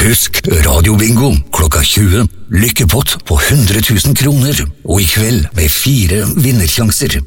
Husk radiobingo klokka 20. Lykkepott på 100 000 kroner. Og i kveld med 4 vinnersjanser.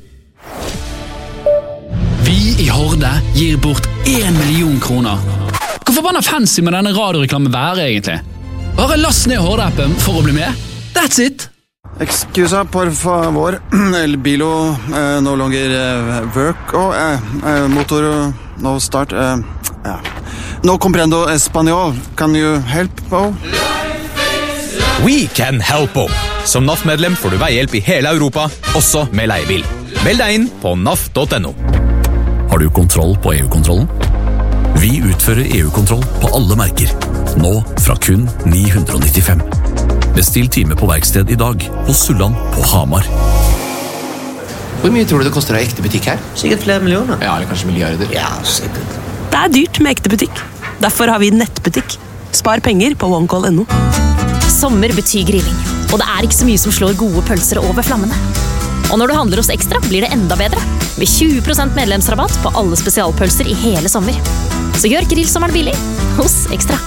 Vi i Horde gir bort 1 million kroner. Hvor forbanna fancy med denne radioreklamen være egentlig? Bare last ned Horde-appen for å bli med. That's it! Excusa, por favor. El bilo no longer work. Motor no start. No comprendo español. Can you help, Bo? We can help. Som NAF-medlem får du veihjelp i hele Europa, også med leiebil. Meld deg inn på naf.no. Har du kontroll på EU-kontrollen? Vi utfører EU-kontroll på alle merker. Nå fra kun 995. Bestill time på verksted i dag på Sulland på Hamar. Hvor mye tror du det koster å ha ekte butikk her? Sikkert flere millioner. Ja, eller kanskje milliarder. Ja, sikkert. Det er dyrt med ekte butikk. Derfor har vi nettbutikk. Spar penger på OneCall.no. Sommer betyr grilling, og det er ikke så mye som slår gode pølser over flammene. Og når du handler hos Ekstra, blir det enda bedre. Med 20% medlemsrabatt på alle spesialpølser i hele sommer. Så gjør grillsommeren billig hos Ekstra.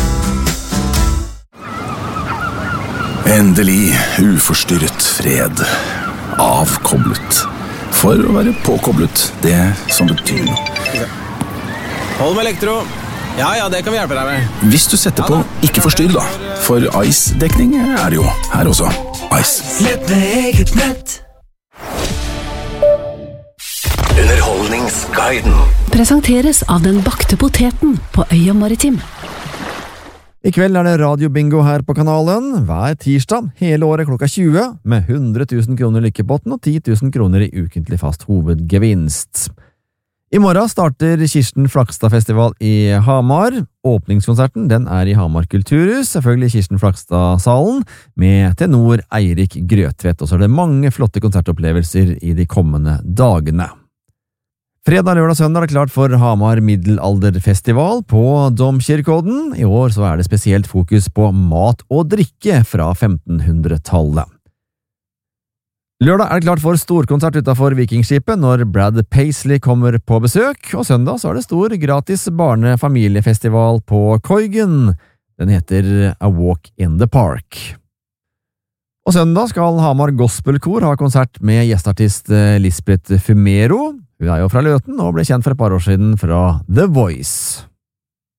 Endelig uforstyrret fred. Avkoblet. For å være påkoblet, det som betyr noe. Hold med elektro. Ja, det kan vi hjelpe deg med. Hvis du setter på ikke forstyrr da, for Ice-dekning er det jo her også. Ice. Slett med eget nett. Underholdningsguiden presenteres av den bakte poteten på Øya Maritim. I kveld er det radiobingo her på kanalen, hver tirsdag, hele året klokka 20, med 100 000 kroner lykkepotten og 10 000 kroner i ukentlig fast hovedgevinst. I morgen starter Kirsten Flakstad-festival i Hamar. Åpningskonserten den er i Hamar Kulturhus, selvfølgelig Kirsten Flakstad-salen, med tenor Eirik Grøtvedt, og så er det mange flotte konsertopplevelser i de kommende dagene. Fredag, lørdag og søndag er det klart for Hamar Middelalderfestival på Domkirkeodden. I år så er det spesielt fokus på mat og drikke fra 1500-tallet. Lørdag er det klart for storkonsert utenfor Vikingskipet når Brad Paisley kommer på besøk, og søndag så er det stor gratis barnefamiliefestival på Koigen. Den heter A Walk in the Park. Og søndag skal Hamar Gospelkor ha konsert med gjestartist Lisbeth Fumero. Hun er jo fra Løten og ble kjent for et par år siden fra The Voice.